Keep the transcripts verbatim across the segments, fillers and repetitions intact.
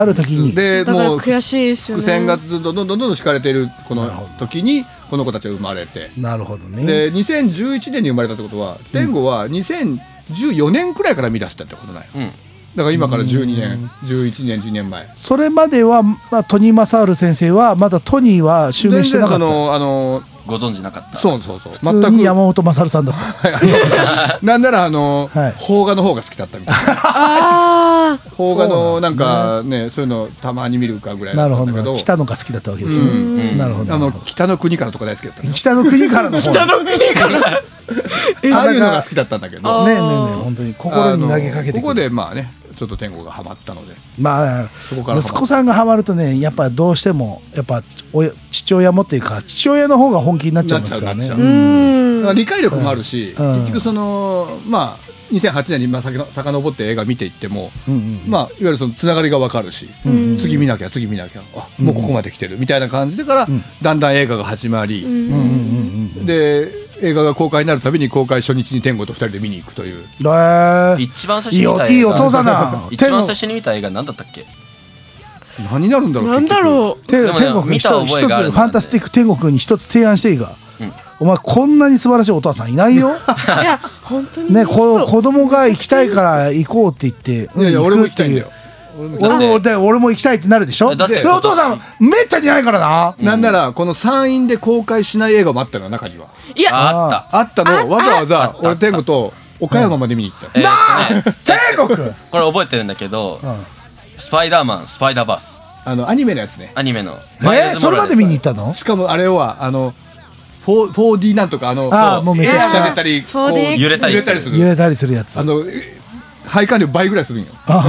ある時にでもう悔しいですよね。 伏線がどんどんどんどんどん敷かれているこの時にこの子たちは生まれて、 なるほどね。 でにせんじゅういちねんに生まれたってことは、天吾はにせんじゅうよねんくらいから見出したってことない、うん、だから今からじゅうにねんじゅういちねんじゅうにねんまえ。 それまでは、まあ、トニー・マサール先生はまだトニーは襲名してなかった。 全然そのあのご存知なかった。 そうそうそう、 普通に山本勝さんだったなんならあの、はい、邦画の方が好きだったみたいなあ邦画のなんかね、そういうのたまに見るかぐらいだったんだけど、なるほど、 北のが好きだったわけですね、うん、なるほど。 あの北の国からとか大好きだった。 北の国からの北の国からああいうのが好きだったんだけどねえねえねえ本当に心に投げかけてくる。 ここでまあねちょっと天吾がハマったので、 まあ息子さんがハマるとね、やっぱどうしてもやっぱ父親もっていうか父親の方が本気になっちゃいますからね。 うん理解力もあるし、うん、結局そのまあにせんはちねんにまさかのぼって映画見ていっても、うんうん、まあいわゆるそのつながりが分かるし、うんうん、次見なきゃ次見なきゃ、あもうここまで来てるみたいな感じでから、うん、だんだん映画が始まり、うんうんうんうん、で映画が公開になるたびに公開初日に天吾とふたりで見に行くという。 一番最初に見た映画、 いいお父さんな一番最初に見た映画何だったっけ。 何になるんだろう。 なんだろう。 天吾君一つファンタスティック天吾君に一つ提案していいか、うん、お前こんなに素晴らしいお父さんいないよいや本当にね、こ子供が行きたいから行こうって言って、 いやいや俺も行きたいんだよ。 俺もで俺も行きたいってなるでしょ。それお父さんめったにないからな、 うん、なんならこの山陰で公開しない映画もあったの中には。 いやあったあったのわざわざ俺天吾と岡山まで見に行った、 うん、なあ天吾君これ覚えてるんだけど、うん、スパイダーマンスパイダーバースあのアニメのやつね。 アニメのえー、それまで見に行ったの。 しかもあれはあの フォーディー なんとかあのあもうめちゃくちゃ出たりこう揺れたりする揺れたりするやつ。 あの配管量倍ぐらいするんよ。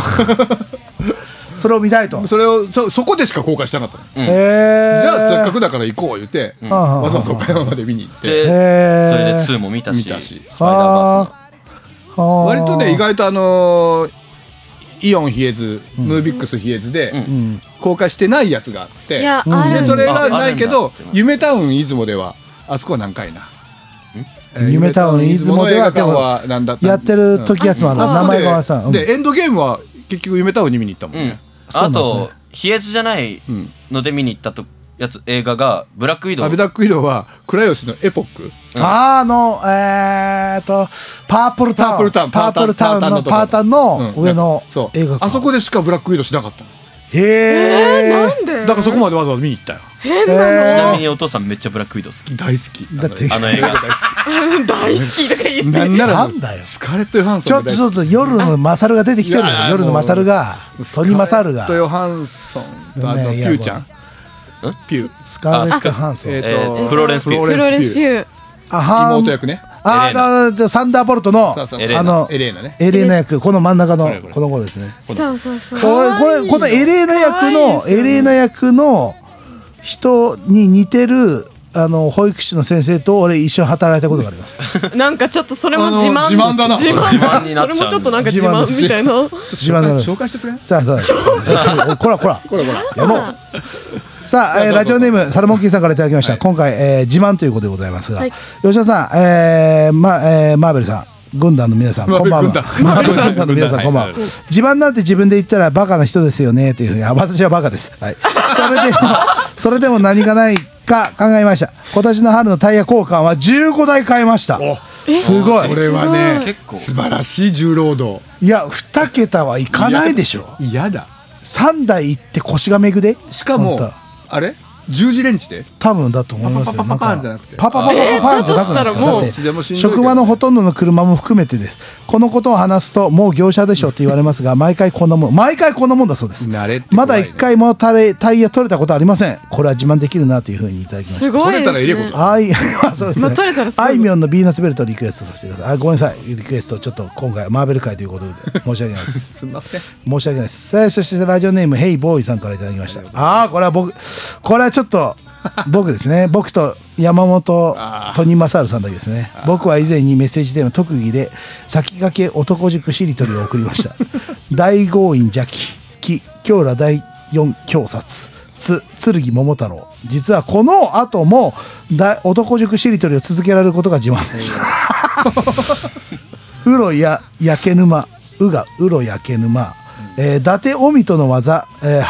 それを見たいと。 それを そ, そこでしか公開してなかったの、うん、じゃあせっかくだから行こう言って、うん、わざわざ岡山まで見に行って、 それでツーも見たし、見たしスパイダーバースの割とね意外とあのー、イオンヒエズ、うん、ムービックスヒエズで、うん、公開してないやつがあって、 いや、 うん、でそれがないけど夢タウン出雲ではあそこは何回な夢タウン出雲ではでもやってる時やつもある、うん、名前がさんでエンドゲームは結局夢タウンに見に行ったもんね、 うん、あとヒエズじゃないので見に行ったとやつ映画がブラックウィドウ。 ブラックウィドウは倉吉のエポック、 うん、ああのえーっとパープルタウンパープルタウンのパータンの上の映画、 うん、あそこでしかブラックウィドウしなかったの。 へえ、 なんで。 だからそこまでわざわざ見に行ったよ。 変なの。 ちなみにお父さんめっちゃブラックウィドウ好き。 大好き。 だってあの映画大好き大好きとか言ってなんならなんだよスカーレット・ヨハンソンちょっとちょっと夜のマサルが出てきてるのよ。夜のマサルがトニー・マサルがスカーレット・ヨハンソンとあのピューちゃんピュースカーレット・ヨハンソン、 えー、フローレンス・ピューフローレンス・ピュー妹役ね。 ああサンダーボルトのあのエレーナね。 エレーナ役この真ん中のこの子ですね。 そうそうそう。 これこれこのエレーナ役のエレーナ役の人に似てるあの保育士の先生と俺一緒に働いたことがあります。 なんかちょっとそれも自慢自慢だな。 自慢になっちゃう。それもちょっとなんか自慢みたいな。 自慢紹介してくれ。 さあさあ。こらこら。こらこら。やろう。さあ、えー、ラジオネームサルモンキンさんからいただきました、はい、今回、えー、自慢ということでございますが、はい、吉田さん、えーまえー、マーベルさん軍団の皆さんこんばんは。マーベル軍団の皆さんこんばんは。自慢なんて自分で言ったらバカな人ですよねというふうに、私はバカです、はい、それでもそれでも何がないか考えました。今年の春のタイヤ交換はじゅうごだい買いました。すごい。 これはね結構素晴らしい重労働。 いやに桁はいかないでしょ。 嫌だ。 さんだい行って腰がめぐでしかもあれ十字レンチで多分だと思いますよ。 パパパパパンじゃなくてパパパパパンじゃなくて、だって職場のほとんどの車も含めてです。このことを話すともう業者でしょって言われますが、毎回こんなもん毎回こんなもんだそうです。まだいっかいもタイヤ取れたことありません。これは自慢できるなというふうにいただきました。 すごいですね。 取れたら入れことあいそうですね、 まあ、取れたらすごい。 あいみょんのビーナスベルトリクエストさせてください。あごめんなさい、リクエストちょっと今回マーベル会ということで申し訳ないですすみません、 申し訳ないです。そしてラジオネームヘイボーイさんからいただきました。ああこれは僕これはちょっと僕ですね。僕と山本トニマサールさんだけですね。僕は以前にメッセージでの特技で先駆け男塾しりとりを送りました。大豪院邪気木京羅第四強殺つ剣桃太郎。実はこの後も男塾しりとりを続けられることが自慢です。うろや焼け沼うがうろ焼け沼えー、伊達オミトの技、えー